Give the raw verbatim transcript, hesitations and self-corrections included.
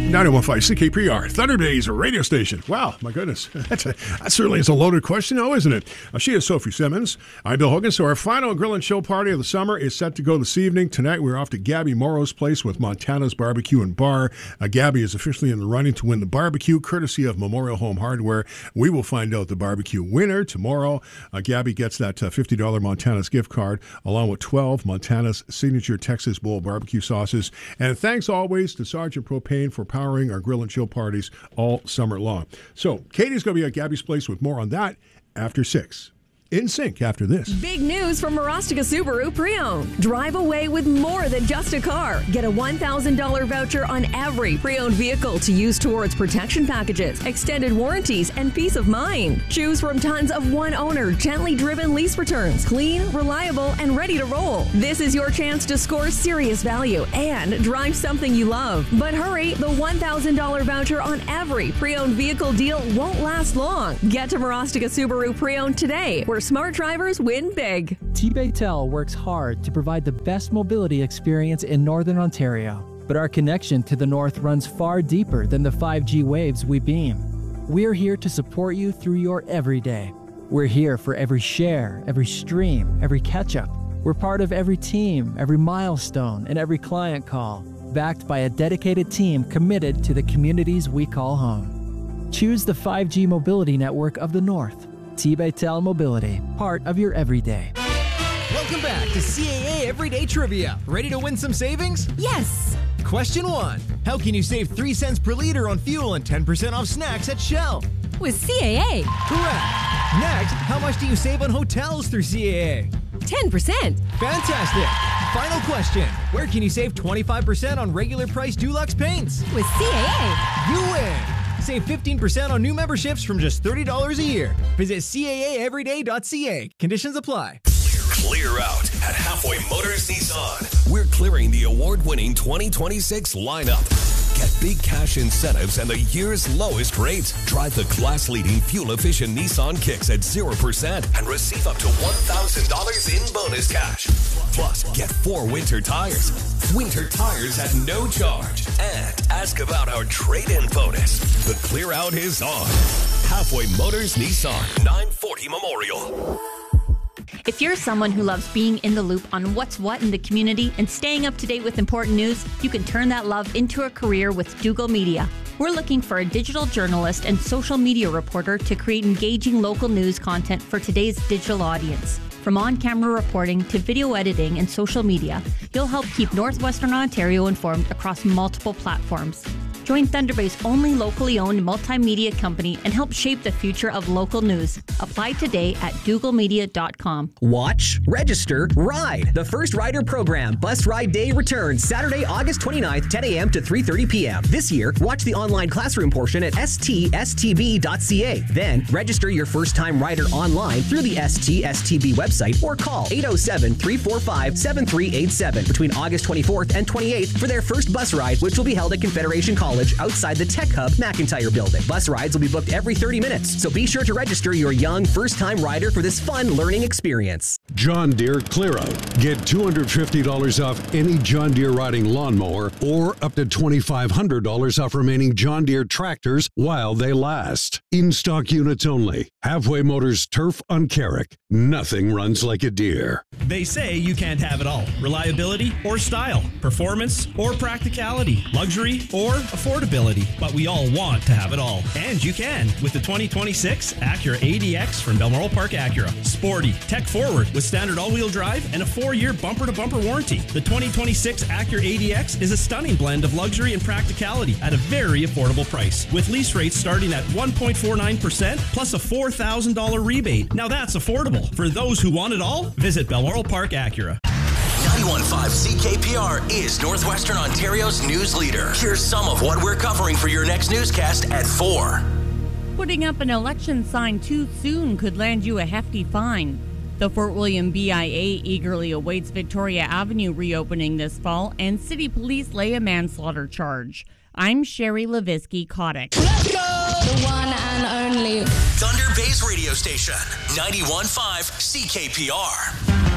ninety-one point five C K P R, Thunder Bay's radio station. Wow, my goodness. That's a, that certainly is a loaded question, though, isn't it? Uh, she is Sophie Simmons. I'm Bill Hogan. So our final grill and chill party of the summer is set to go this evening. Tonight we're off to Gabby Morrow's place with Montana's Barbecue and Bar. Uh, Gabby is officially in the running to win the barbecue, courtesy of Memorial Home Hardware. We will find out the barbecue winner tomorrow. Uh, Gabby gets that uh, fifty dollars Montana's gift card, along with twelve Montana's signature Texas Bowl barbecue sauces. And thanks always to Sergeant Propane for powering our grill and chill parties all summer long. So Katie's going to be at Gabby's place with more on that after six. In sync after this. Big news from Marostica Subaru Pre-Owned. Drive away with more than just a car. Get a one thousand dollars voucher on every pre-owned vehicle to use towards protection packages, extended warranties, and peace of mind. Choose from tons of one-owner, gently driven lease returns. Clean, reliable, and ready to roll. This is your chance to score serious value and drive something you love. But hurry, the one thousand dollars voucher on every pre-owned vehicle deal won't last long. Get to Marostica Subaru Pre-Owned today, where smart drivers win big. T-Baytel works hard to provide the best mobility experience in Northern Ontario, but our connection to the North runs far deeper than the five G waves we beam. We're here to support you through your everyday. We're here for every share, every stream, every catch-up. We're part of every team, every milestone, and every client call, backed by a dedicated team committed to the communities we call home. Choose the five G mobility network of the North. T-Baytel Mobility, part of your everyday. Welcome back to C A A Everyday Trivia. Ready to win some savings? Yes. Question one. How can you save three cents per liter on fuel and ten percent off snacks at Shell? With C A A. Correct. Next, how much do you save on hotels through C A A? ten percent. Fantastic. Final question. Where can you save twenty-five percent on regular price Dulux paints? With C A A. You win. Save fifteen percent on new memberships from just thirty dollars a year. Visit C A A everyday dot C A. Conditions apply. Clear out at Halfway Motors Nissan. We're clearing the award-winning twenty twenty-six lineup. Get big cash incentives and the year's lowest rates. Drive the class-leading fuel-efficient Nissan Kicks at zero percent and receive up to one thousand dollars in bonus cash. Plus, get four winter tires. Winter tires at no charge. And ask about our trade-in bonus. The clear out is on. Halfway Motors Nissan, nine forty Memorial. If you're someone who loves being in the loop on what's what in the community and staying up to date with important news, you can turn that love into a career with Dougal Media. We're looking for a digital journalist and social media reporter to create engaging local news content for today's digital audience. From on-camera reporting to video editing and social media, you'll help keep Northwestern Ontario informed across multiple platforms. Join Thunder Bay's only locally owned multimedia company and help shape the future of local news. Apply today at dougal media dot com. Watch, register, ride. The first rider program, Bus Ride Day, returns Saturday, August twenty-ninth, ten a.m. to three thirty p.m. This year, watch the online classroom portion at s t s t b dot c a. Then, register your first-time rider online through the S T S T B website or call eight oh seven, three four five, seven three eight seven between August twenty-fourth and twenty-eighth for their first bus ride, which will be held at Confederation College outside the Tech Hub McIntyre building. Bus rides will be booked every thirty minutes, so be sure to register your young first-time rider for this fun learning experience. John Deere Clear Out. Get two hundred fifty dollars off any John Deere riding lawnmower or up to twenty-five hundred dollars off remaining John Deere tractors while they last. In-stock units only. Halfway Motors Turf on Carrick. Nothing runs like a Deere. They say you can't have it all. Reliability or style, performance or practicality, luxury or affordability. But we all want to have it all. And you can with the twenty twenty-six Acura A D X from Balmoral Park Acura. Sporty, tech-forward with standard all-wheel drive and a four-year bumper-to-bumper warranty. The twenty twenty-six Acura A D X is a stunning blend of luxury and practicality at a very affordable price, with lease rates starting at one point four nine percent plus a four thousand dollars rebate. Now that's affordable. For those who want it all, visit Balmoral Park Acura. ninety-one point five C K P R is Northwestern Ontario's news leader. Here's some of what we're covering for your next newscast at four. Putting up an election sign too soon could land you a hefty fine. The Fort William B I A eagerly awaits Victoria Avenue reopening this fall, and city police lay a manslaughter charge. I'm Sherry Levisky-Kotick. Let's go! The one and only Thunder Bay's radio station, ninety-one point five C K P R.